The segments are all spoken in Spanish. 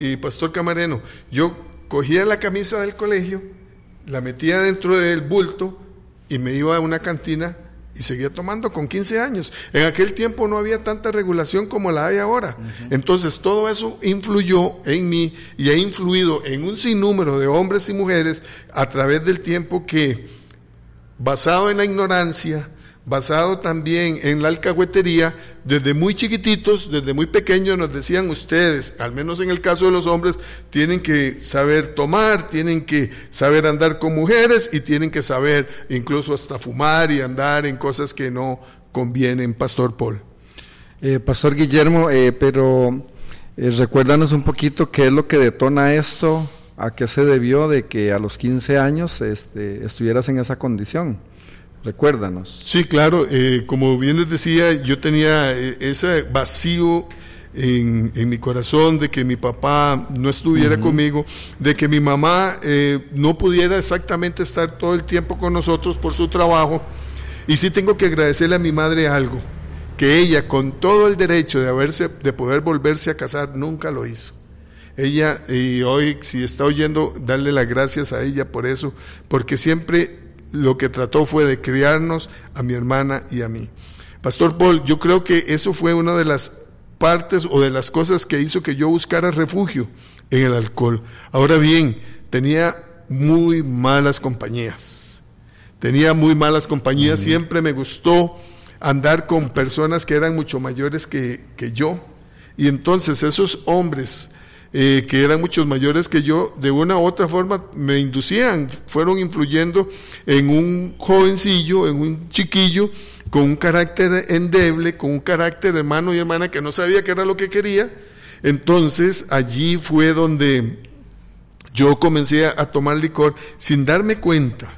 Pastor Camareno, yo cogía la camisa del colegio, la metía dentro del bulto y me iba a una cantina y seguía tomando con 15 años. En aquel tiempo no había tanta regulación como la hay ahora. Entonces todo eso influyó en mí y ha influido en un sinnúmero de hombres y mujeres a través del tiempo que, basado en la ignorancia, basado también en la alcahuetería, desde muy chiquititos, desde muy pequeños nos decían: ustedes, al menos en el caso de los hombres, tienen que saber tomar, tienen que saber andar con mujeres y tienen que saber incluso hasta fumar y andar en cosas que no convienen. Pastor Paul. Pastor Guillermo, pero recuérdanos un poquito qué es lo que detona esto, a qué se debió de que a los 15 años estuvieras en esa condición. Recuérdanos. Sí, claro, como bien les decía, yo tenía ese vacío en mi corazón de que mi papá no estuviera conmigo, de que mi mamá no pudiera exactamente estar todo el tiempo con nosotros por su trabajo. Y sí tengo que agradecerle a mi madre algo, que ella, con todo el derecho de poder volverse a casar, nunca lo hizo. Ella, y hoy si está oyendo, darle las gracias a ella por eso, porque siempre lo que trató fue de criarnos a mi hermana y a mí. Pastor Paul, yo creo que eso fue una de las partes o de las cosas que hizo que yo buscara refugio en el alcohol. Ahora bien, tenía muy malas compañías. Siempre me gustó andar con personas que eran mucho mayores que yo. Y entonces esos hombres que eran muchos mayores que yo, de una u otra forma me inducían, fueron influyendo en un jovencillo, en un chiquillo, con un carácter endeble, con un carácter hermano y hermana que no sabía qué era lo que quería. Entonces allí fue donde yo comencé a tomar licor sin darme cuenta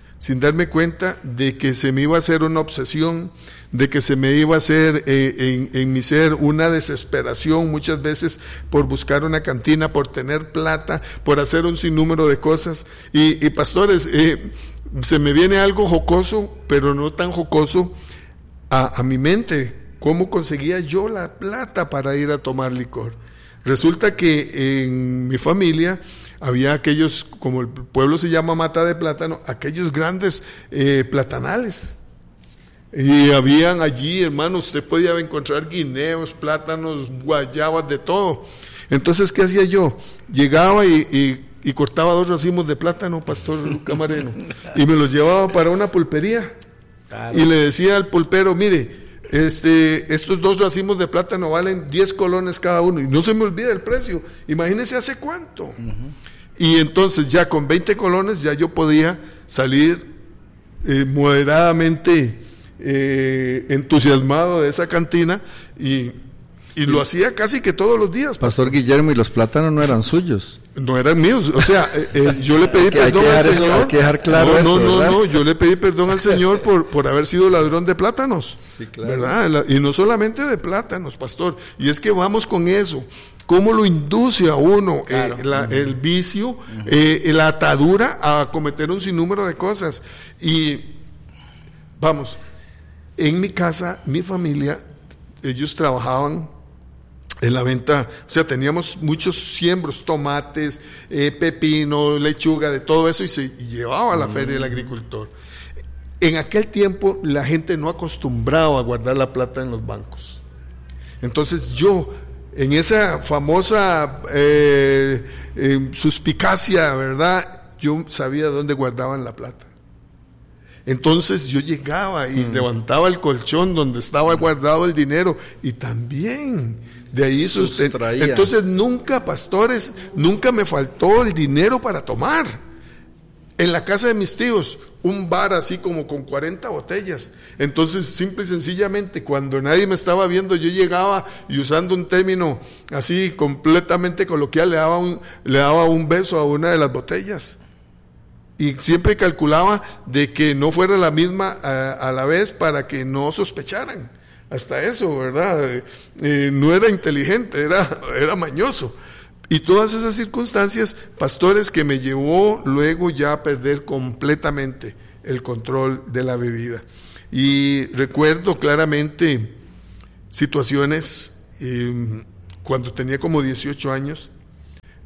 de que se me iba a hacer una obsesión, de que se me iba a hacer en mi ser una desesperación muchas veces por buscar una cantina, por tener plata, por hacer un sinnúmero de cosas. Y pastores, se me viene algo jocoso, pero no tan jocoso a mi mente. ¿Cómo conseguía yo la plata para ir a tomar licor? Resulta que en mi familia había aquellos, como el pueblo se llama Mata de Plátano, aquellos grandes platanales. Y habían allí, hermano, usted podía encontrar guineos, plátanos, guayabas, de todo. Entonces, ¿qué hacía yo? Llegaba y cortaba 2 racimos de plátano, Pastor Camareno, y me los llevaba para una pulpería. Claro. Y le decía al pulpero: mire, estos 2 racimos de plátano valen 10 colones cada uno, y no se me olvida el precio. Imagínese hace cuánto. Y entonces ya con 20 colones ya yo podía salir moderadamente entusiasmado de esa cantina y lo hacía casi que todos los días. Pastor Guillermo, ¿y los plátanos no eran suyos? No eran míos, o sea, yo le pedí perdón al Señor. Hay que dejar claro eso, no, yo le pedí perdón al Señor por haber sido ladrón de plátanos, sí, claro. ¿Verdad? Y no solamente de plátanos, pastor, y es que vamos con eso. ¿Cómo lo induce a uno claro. El vicio, la atadura a cometer un sinnúmero de cosas? Y vamos, en mi casa, mi familia, ellos trabajaban en la venta, o sea, teníamos muchos siembros, tomates, pepino, lechuga, de todo eso, y se llevaba a la feria del agricultor. En aquel tiempo la gente no acostumbraba a guardar la plata en los bancos. Entonces yo, en esa famosa suspicacia, ¿verdad?, yo sabía dónde guardaban la plata. Entonces yo llegaba y levantaba el colchón donde estaba guardado el dinero, y también de ahí sustraía. Entonces nunca, pastores, nunca me faltó el dinero para tomar. En la casa de mis tíos, un bar así como con 40 botellas. Entonces, simple y sencillamente, cuando nadie me estaba viendo, yo llegaba y, usando un término así completamente coloquial, le daba un beso a una de las botellas. Y siempre calculaba de que no fuera la misma a la vez, para que no sospecharan. Hasta eso, ¿verdad? No era inteligente, era mañoso. Y todas esas circunstancias, pastores, que me llevó luego ya a perder completamente el control de la bebida. Y recuerdo claramente situaciones cuando tenía como 18 años,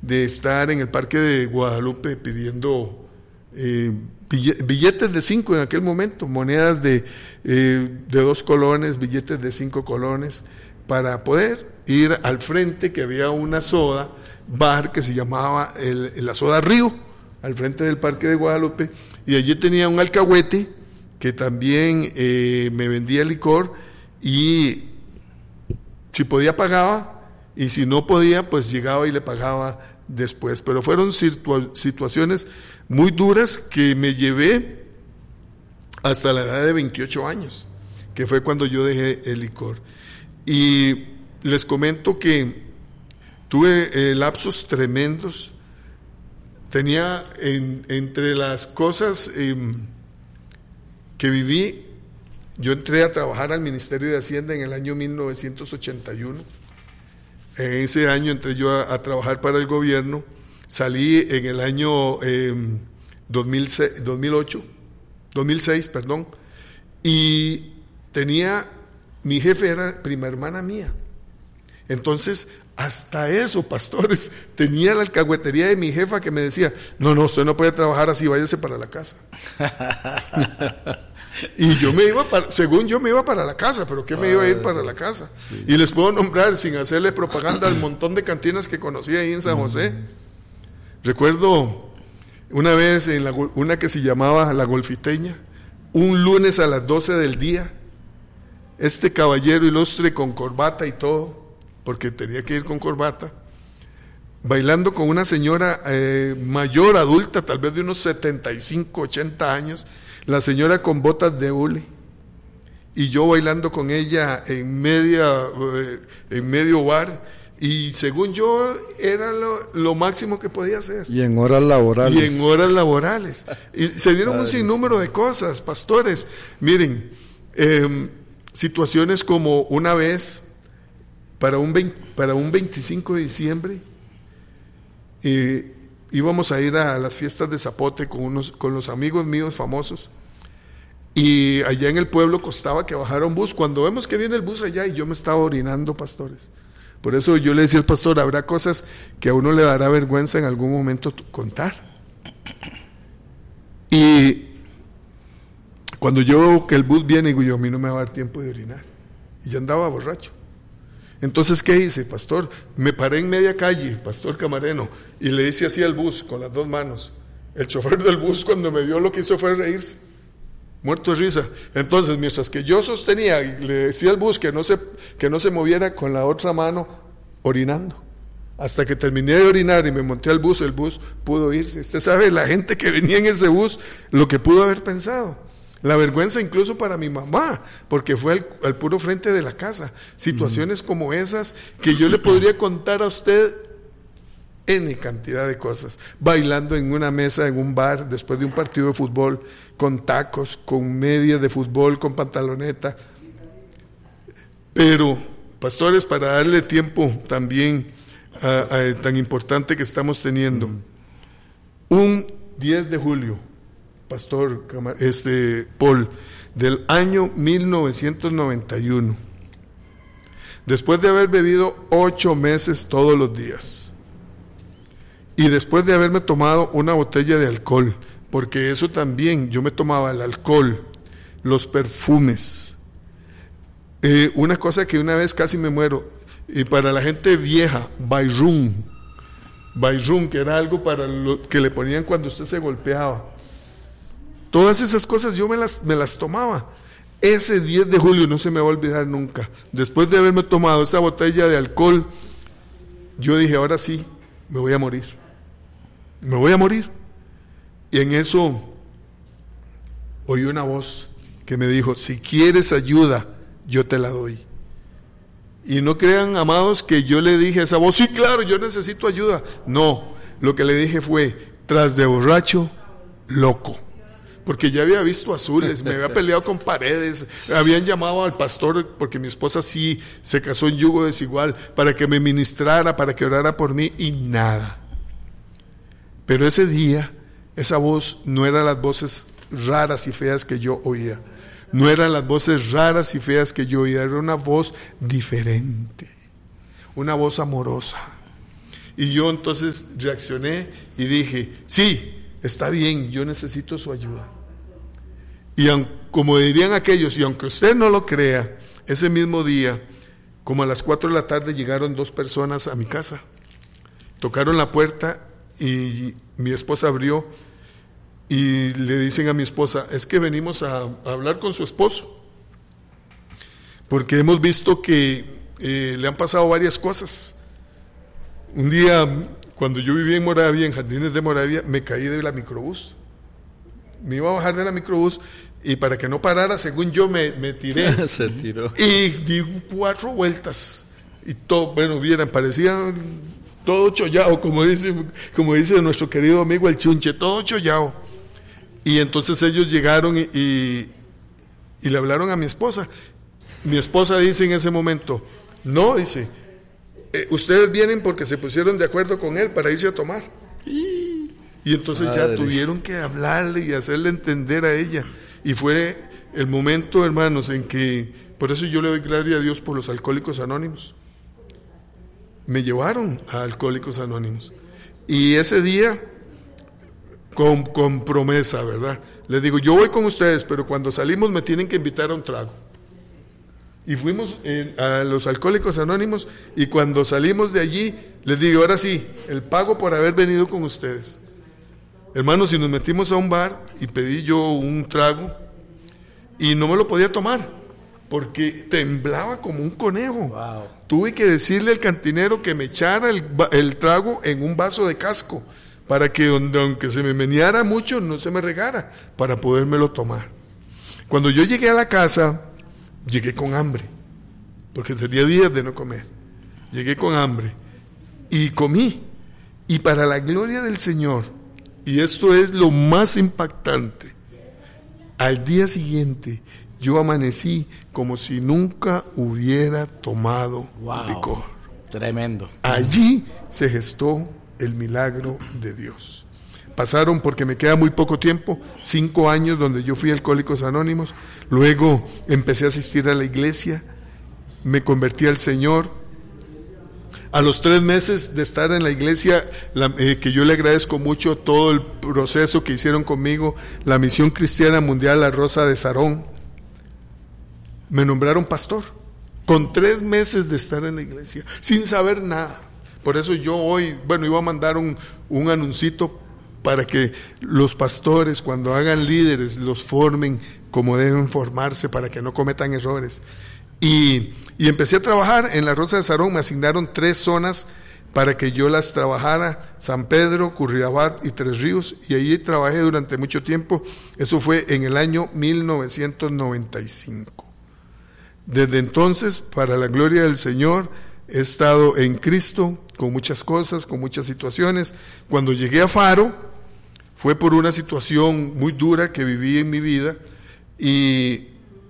de estar en el Parque de Guadalupe pidiendo billetes de 5 en aquel momento, monedas de 2 colones, billetes de 5 colones, para poder ir al frente, que había una soda bar que se llamaba la Soda Río, al frente del Parque de Guadalupe, y allí tenía un alcahuete que también me vendía licor, y si podía pagaba, y si no podía pues llegaba y le pagaba después. Pero fueron situaciones muy duras que me llevé hasta la edad de 28 años, que fue cuando yo dejé el licor. Y les comento que tuve lapsos tremendos. Tenía entre las cosas que viví, yo entré a trabajar al Ministerio de Hacienda en el año 1981. En ese año entré yo a trabajar para el gobierno. Salí en el año 2006, y mi jefe era prima hermana mía. Entonces, hasta eso, pastores, tenía la alcahuetería de mi jefa que me decía, no, usted no puede trabajar así, váyase para la casa. Y yo me iba según yo me iba para la casa, pero ¿qué me iba a ir para la casa? Sí. Y les puedo nombrar, sin hacerle propaganda, al montón de cantinas que conocí ahí en San José. Recuerdo una vez en una que se llamaba La Golfiteña, un lunes a las 12 del día, este caballero ilustre con corbata y todo, porque tenía que ir con corbata, bailando con una señora mayor, adulta, tal vez de unos 75, 80 años, la señora con botas de hule, y yo bailando con ella en medio bar, y según yo era lo máximo que podía hacer. Y en horas laborales. Y se dieron un sinnúmero de cosas, pastores. Miren, situaciones como una vez, para un 25 de diciembre, íbamos a ir a las fiestas de Zapote con los amigos míos famosos, y allá en el pueblo costaba que bajara un bus. Cuando vemos que viene el bus allá, y yo me estaba orinando, pastores. Por eso yo le decía al pastor, habrá cosas que a uno le dará vergüenza en algún momento contar. Y cuando yo veo que el bus viene, digo yo, a mí no me va a dar tiempo de orinar. Y ya andaba borracho. Entonces, ¿qué hice, pastor? Me paré en media calle, pastor Camareno, y le hice así al bus con las 2 manos. El chofer del bus, cuando me vio, lo que hizo fue reírse, muerto de risa. Entonces, mientras que yo sostenía y le decía al bus que no se moviera, con la otra mano orinando, hasta que terminé de orinar y me monté al bus, el bus pudo irse. Usted sabe, la gente que venía en ese bus, lo que pudo haber pensado. La vergüenza incluso para mi mamá, porque fue al puro frente de la casa. Situaciones como esas que yo le podría contar a usted N cantidad de cosas. Bailando en una mesa en un bar después de un partido de fútbol, con tacos, con medias de fútbol, con pantaloneta. Pero, pastores, para darle tiempo también tan importante que estamos teniendo, un 10 de julio, pastor Paul, del año 1991, después de haber bebido 8 meses todos los días, y después de haberme tomado una botella de alcohol, porque eso también, yo me tomaba el alcohol, los perfumes, una cosa que una vez casi me muero, y para la gente vieja, Bayrum, que era algo para lo que le ponían cuando usted se golpeaba. Todas esas cosas yo me las tomaba. Ese 10 de julio no se me va a olvidar nunca. Después de haberme tomado esa botella de alcohol, yo dije, ahora sí, me voy a morir. Y en eso oí una voz que me dijo, si quieres ayuda, yo te la doy. Y no crean, amados, que yo le dije a esa voz, sí, claro, yo necesito ayuda. No, lo que le dije fue, tras de borracho, loco. Porque ya había visto azules, me había peleado con paredes, habían llamado al pastor, porque mi esposa sí se casó en yugo desigual, para que me ministrara, para que orara por mí, y nada. Pero ese día, esa voz no eran las voces raras y feas que yo oía. No eran las voces raras y feas que yo oía, era una voz diferente, una voz amorosa. Y yo entonces reaccioné y dije, sí, está bien, yo necesito su ayuda. Y como dirían aquellos, y aunque usted no lo crea, ese mismo día, como a las 4 de la tarde, llegaron 2 personas a mi casa. Tocaron la puerta y mi esposa abrió y le dicen a mi esposa, es que venimos a hablar con su esposo, porque hemos visto que le han pasado varias cosas. Un día, cuando yo vivía en Moravia, en Jardines de Moravia, me caí de la microbús. Me iba a bajar de la microbús y para que no parara, según yo, me tiré. Se tiró. Y di 4 vueltas. Y todo, bueno, vieran, parecía todo chollado, como dice nuestro querido amigo el Chunche, todo chollado. Y entonces ellos llegaron y le hablaron a mi esposa. Mi esposa dice en ese momento, no, dice, ustedes vienen porque se pusieron de acuerdo con él para irse a tomar. Y entonces ya tuvieron que hablarle y hacerle entender a ella. Y fue el momento, hermanos, en que, por eso yo le doy gloria a Dios por los Alcohólicos Anónimos. Me llevaron a Alcohólicos Anónimos. Y ese día, con promesa, ¿verdad? Les digo, yo voy con ustedes, pero cuando salimos me tienen que invitar a un trago. Y fuimos a los Alcohólicos Anónimos, y cuando salimos de allí, les digo, ahora sí, el pago por haber venido con ustedes. Hermanos, y nos metimos a un bar y pedí yo un trago y no me lo podía tomar porque temblaba como un conejo. Wow. Tuve que decirle al cantinero que me echara el trago en un vaso de casco para que aunque se me meneara mucho no se me regara, para podérmelo tomar. Cuando yo llegué a la casa, llegué con hambre porque tenía días de no comer. Llegué con hambre y comí, y para la gloria del Señor, y esto es lo más impactante, al día siguiente yo amanecí como si nunca hubiera tomado licor. Tremendo. Allí se gestó el milagro de Dios. Pasaron, porque me queda muy poco tiempo, 5 años donde yo fui a Alcohólicos Anónimos. Luego empecé a asistir a la iglesia, me convertí al Señor. A los 3 meses de estar en la iglesia, que yo le agradezco mucho todo el proceso que hicieron conmigo, la Misión Cristiana Mundial La Rosa de Sarón, me nombraron pastor, con 3 meses de estar en la iglesia, sin saber nada. Por eso yo hoy, iba a mandar un anuncito para que los pastores, cuando hagan líderes, los formen como deben formarse para que no cometan errores. Y empecé a trabajar en la Rosa de Sarón. Me asignaron 3 zonas para que yo las trabajara: San Pedro, Curridabat y Tres Ríos, y allí trabajé durante mucho tiempo. Eso fue en el año 1995. Desde entonces, para la gloria del Señor, he estado en Cristo con muchas cosas, con muchas situaciones. Cuando llegué a Faro, fue por una situación muy dura que viví en mi vida, y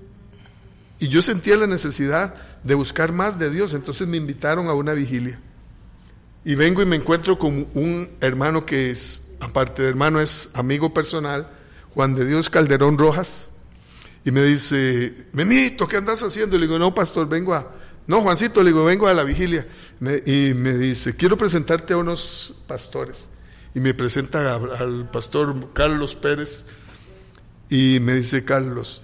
yo sentía la necesidad de buscar más de Dios. Entonces me invitaron a una vigilia. Y vengo y me encuentro con un hermano que es, aparte de hermano, es amigo personal, Juan de Dios Calderón Rojas. Y me dice, Memito, ¿qué andas haciendo? Le digo, no, pastor, no, Juancito, le digo, vengo a la vigilia. Y me dice, quiero presentarte a unos pastores. Y me presenta al pastor Carlos Pérez. Y me dice, Carlos,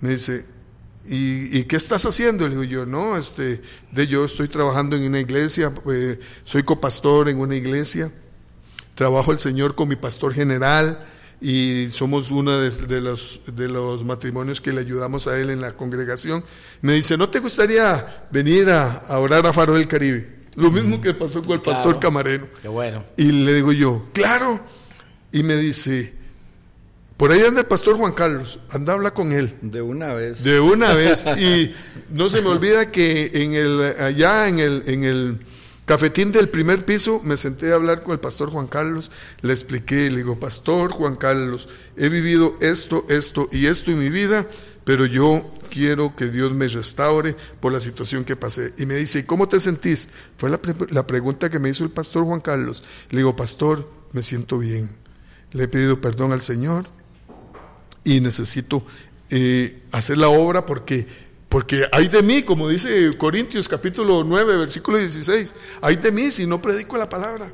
¿Y qué estás haciendo? Le digo yo, no, yo estoy trabajando en una iglesia, soy copastor en una iglesia, trabajo el Señor con mi pastor general, y somos uno de los matrimonios que le ayudamos a él en la congregación. Me dice, ¿no te gustaría venir a orar a Faro del Caribe? Lo mismo que pasó con el pastor Camareno. Qué bueno. Y le digo yo, claro. Y me dice, por ahí anda el pastor Juan Carlos, anda a hablar con él. De una vez. Y no se me olvida que allá en el cafetín del primer piso me senté a hablar con el pastor Juan Carlos. Le expliqué, le digo, pastor Juan Carlos, he vivido esto y esto en mi vida, pero yo quiero que Dios me restaure por la situación que pasé. Y me dice, ¿y cómo te sentís? Fue la pregunta que me hizo el pastor Juan Carlos. Le digo, pastor, me siento bien. Le he pedido perdón al Señor y necesito hacer la obra, porque Porque hay de mí, como dice Corintios capítulo 9, versículo 16, hay de mí si no predico la palabra.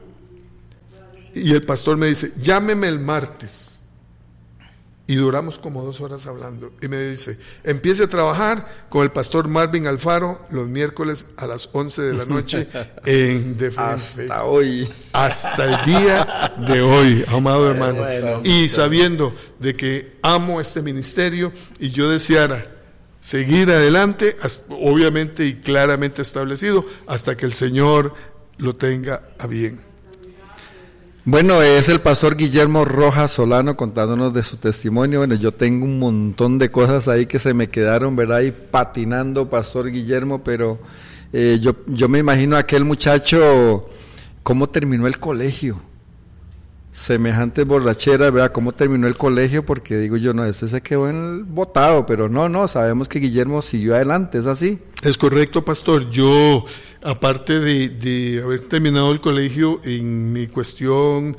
Y el pastor me dice, llámeme el martes. Y duramos como 2 horas hablando. Y me dice, empiece a trabajar con el pastor Marvin Alfaro los miércoles a las 11 de la noche en Defense. Hasta hoy. Hasta el día de hoy, amado hermano. Y sabiendo de que amo este ministerio y yo deseara seguir adelante, obviamente y claramente establecido, hasta que el Señor lo tenga a bien. Bueno, es el pastor Guillermo Rojas Solano contándonos de su testimonio. Bueno, yo tengo un montón de cosas ahí que se me quedaron, ¿verdad? Ahí patinando, pastor Guillermo, pero yo me imagino a aquel muchacho, cómo terminó el colegio. Semejante borrachera, ¿verdad? Cómo terminó el colegio, porque digo yo, no, este se quedó en el botado, pero no, sabemos que Guillermo siguió adelante, ¿es así? Es correcto, pastor. Yo, aparte de haber terminado el colegio, en mi cuestión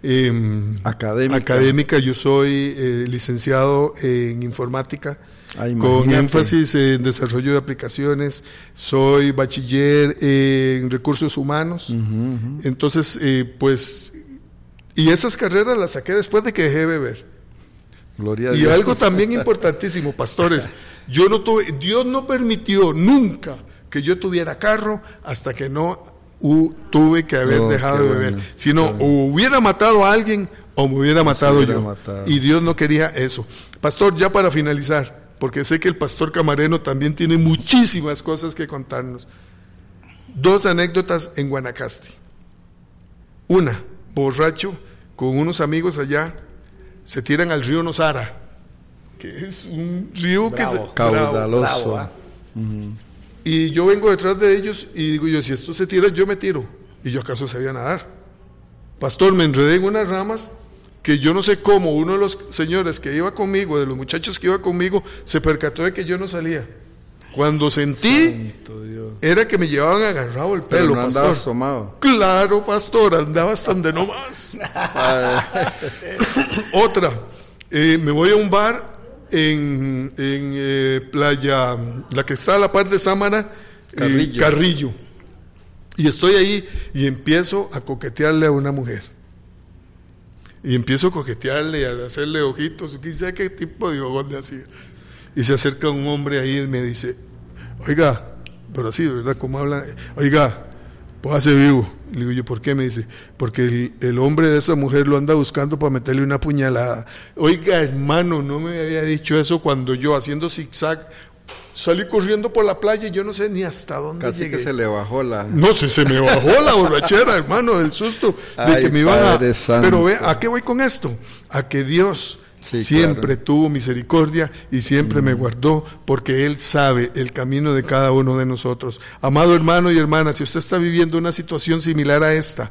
académica, yo soy licenciado en informática, con énfasis en desarrollo de aplicaciones, soy bachiller en recursos humanos, entonces, pues... Y esas carreras las saqué después de que dejé de beber. Gloria a Dios. Y algo también importantísimo, pastores, Dios no permitió nunca que yo tuviera carro hasta que no tuve que haber dejado de beber. Si no, o hubiera matado a alguien o me hubiera matado yo. Y Dios no quería eso. Pastor, ya para finalizar, porque sé que el pastor Camareno también tiene muchísimas cosas que contarnos. 2 anécdotas en Guanacaste. Una, borracho, con unos amigos allá, se tiran al río Nosara, que es un río caudaloso. Y yo vengo detrás de ellos y digo yo, si estos se tiran, yo me tiro. Y yo acaso sabía nadar. Pastor, me enredé en unas ramas que yo no sé cómo uno de los señores que iba conmigo, de los muchachos que iba conmigo, se percató de que yo no salía. Cuando sentí, era que me llevaban agarrado el pelo. Pero no andabas tomado. Claro, pastor, andaba hasta donde no más. Otra, me voy a un bar en playa, la que está a la par de Sámara, Carrillo. Y estoy ahí y empiezo a coquetearle a una mujer. Y empiezo a coquetearle, a hacerle ojitos, quién sabe qué tipo de ojos le hacía. Y se acerca un hombre ahí y me dice, oiga, pero así, ¿verdad? Como habla, oiga, póngase vivo. Y le digo yo, ¿por qué? Me dice, porque el hombre de esa mujer lo anda buscando para meterle una puñalada. Oiga, hermano, no me había dicho eso cuando yo, haciendo zigzag, salí corriendo por la playa y yo no sé ni hasta dónde Casi llegué. Que se le bajó la... No sé, se me bajó la borrachera, hermano, del susto de que me iban a... Santo. Pero ve, ¿a qué voy con esto? A que Dios... Sí, siempre tuvo misericordia y siempre me guardó, porque Él sabe el camino de cada uno de nosotros. Amado hermano y hermana, si usted está viviendo una situación similar a esta,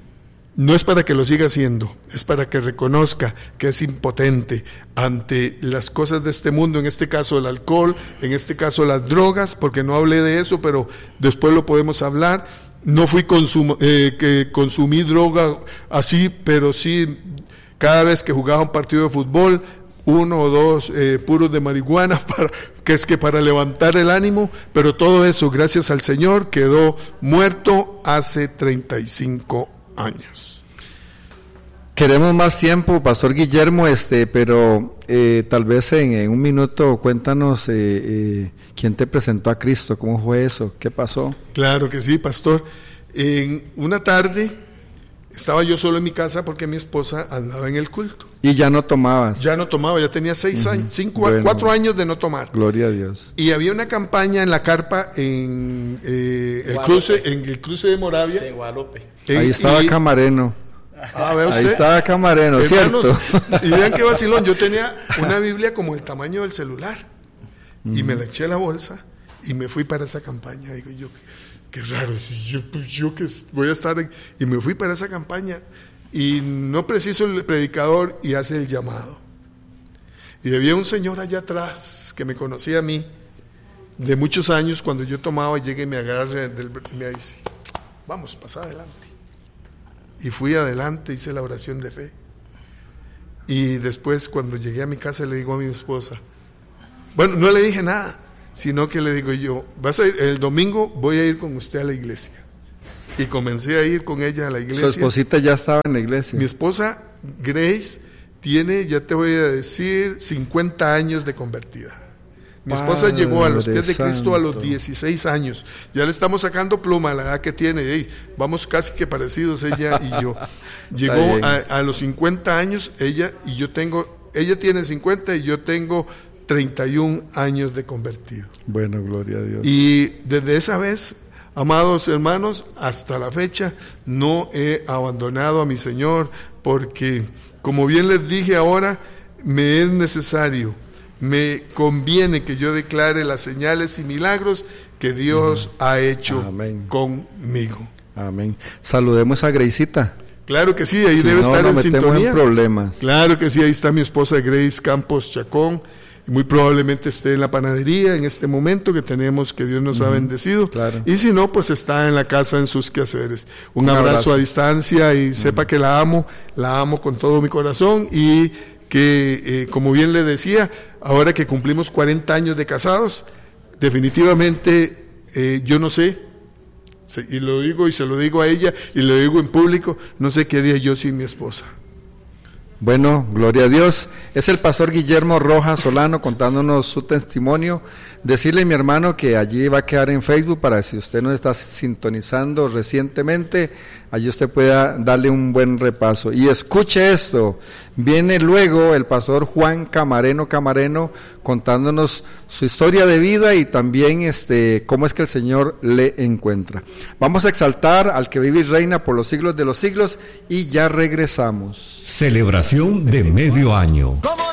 no es para que lo siga haciendo, es para que reconozca que es impotente ante las cosas de este mundo, en este caso el alcohol, en este caso las drogas, porque no hablé de eso, pero después lo podemos hablar. No fui que consumí droga así, pero sí... Cada vez que jugaba un partido de fútbol, 1 o 2 puros de marihuana, para levantar el ánimo, pero todo eso, gracias al Señor, quedó muerto hace 35 años. Queremos más tiempo, Pastor Guillermo, pero tal vez en un minuto cuéntanos quién te presentó a Cristo, cómo fue eso, qué pasó. Claro que sí, Pastor. En una tarde... Estaba yo solo en mi casa porque mi esposa andaba en el culto. ¿Y ya no tomabas? Ya no tomaba, ya tenía 4 años de no tomar. Gloria a Dios. Y había una campaña en la carpa en el cruce de Moravia. Sí, Guadalupe. Ahí estaba Camareno. ¿Ve usted? Ahí estaba Camareno, hermanos, ¿cierto? Y vean qué vacilón, yo tenía una Biblia como el tamaño del celular. Y me la eché a la bolsa y me fui para esa campaña. Digo yo... Qué raro, yo que voy a estar y me fui para esa campaña y no preciso el predicador y hace el llamado. Y había un señor allá atrás que me conocía a mí de muchos años, cuando yo tomaba, llegué y me agarra y me dice, vamos, pasa adelante. Y fui adelante, hice la oración de fe. Y después, cuando llegué a mi casa, le digo a mi esposa, bueno, no le dije nada, sino que le digo yo, el domingo voy a ir con usted a la iglesia. Y comencé a ir con ella a la iglesia. Su esposita ya estaba en la iglesia. Mi esposa, Grace, tiene, ya te voy a decir, 50 años de convertida. Mi esposa llegó a los pies de Cristo a los 16 años. Ya le estamos sacando pluma a la edad que tiene. Hey, vamos casi que parecidos ella y yo. Llegó a los 50 años, ella tiene 50 y yo tengo 31 años de convertido. Bueno, gloria a Dios. Y desde esa vez, amados hermanos, hasta la fecha no he abandonado a mi Señor, porque como bien les dije ahora, me es necesario, me conviene que yo declare las señales y milagros que Dios ha hecho conmigo. Amén. Saludemos a Graceita. Claro que sí, ahí debe estar en sintonía. En problemas. Claro que sí, ahí está mi esposa Grace Campos Chacón. Y muy probablemente esté en la panadería en este momento que tenemos, que Dios nos ha bendecido. Claro. Y si no, pues está en la casa en sus quehaceres. Un abrazo a distancia y sepa que la amo con todo mi corazón y que, como bien le decía, ahora que cumplimos 40 años de casados, definitivamente yo no sé, y lo digo y se lo digo a ella y lo digo en público, no sé qué haría yo sin mi esposa. Bueno, gloria a Dios. Es el pastor Guillermo Rojas Solano contándonos su testimonio. Decirle, mi hermano, que allí va a quedar en Facebook para si usted nos está sintonizando recientemente, allí usted pueda darle un buen repaso. Y escuche esto, viene luego el pastor Juan Camareno contándonos su historia de vida y también cómo es que el Señor le encuentra. Vamos a exaltar al que vive y reina por los siglos de los siglos y ya regresamos. Celebración de medio año.